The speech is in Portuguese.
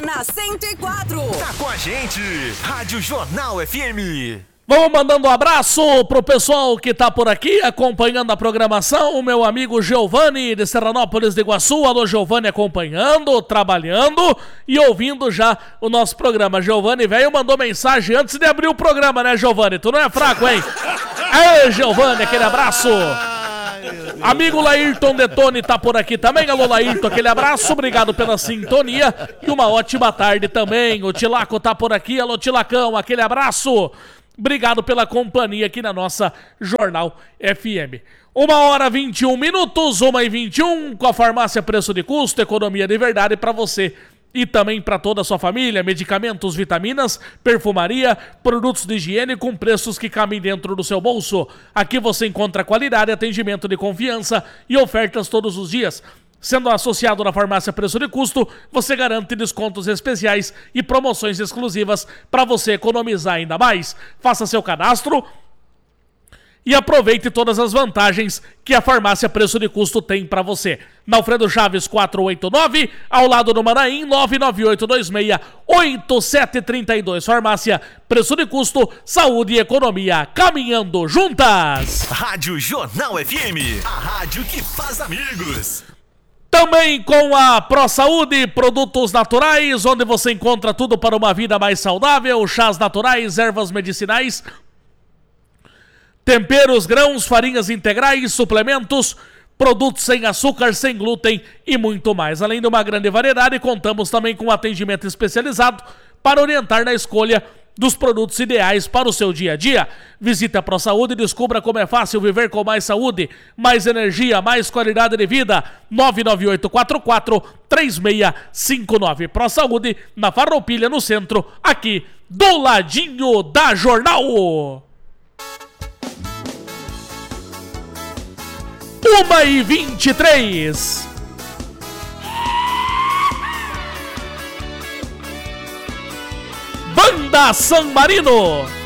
Na 104. Tá com a gente, Rádio Jornal FM. Vamos mandando um abraço pro pessoal que tá por aqui acompanhando a programação. O meu amigo Giovanni de Serranópolis de Iguaçu. Alô, Giovanni, acompanhando, trabalhando e ouvindo já o nosso programa. Giovanni, velho, mandou mensagem antes de abrir o programa, né, Giovanni? Tu não é fraco, hein? Aê, Giovanni, aquele abraço. Amigo Laírton Detone tá por aqui também. Alô, Laírton, aquele abraço, obrigado pela sintonia e uma ótima tarde também. O Tilaco tá por aqui. Alô, Tilacão, aquele abraço. Obrigado pela companhia aqui na nossa Jornal FM. 1h21, 1h21, com a farmácia Preço de Custo, economia de verdade para você e também para toda a sua família. Medicamentos, vitaminas, perfumaria, produtos de higiene com preços que cabem dentro do seu bolso. Aqui você encontra qualidade, atendimento de confiança e ofertas todos os dias. Sendo associado na farmácia Preço de Custo, você garante descontos especiais e promoções exclusivas para você economizar ainda mais. Faça seu cadastro e aproveite todas as vantagens que a farmácia Preço de Custo tem para você. Na Alfredo Chaves 489, ao lado do Manaim, 998268732. Farmácia Preço de Custo, saúde e economia caminhando juntas. Rádio Jornal FM, a rádio que faz amigos. Também com a ProSaúde, produtos naturais, onde você encontra tudo para uma vida mais saudável, chás naturais, ervas medicinais, temperos, grãos, farinhas integrais, suplementos, produtos sem açúcar, sem glúten e muito mais. Além de uma grande variedade, contamos também com atendimento especializado para orientar na escolha dos produtos ideais para o seu dia a dia. Visite a ProSaúde e descubra como é fácil viver com mais saúde, mais energia, mais qualidade de vida. 998443659. ProSaúde, na Farroupilha, no centro, aqui do ladinho da Jornal. 1h23. Banda San Marino.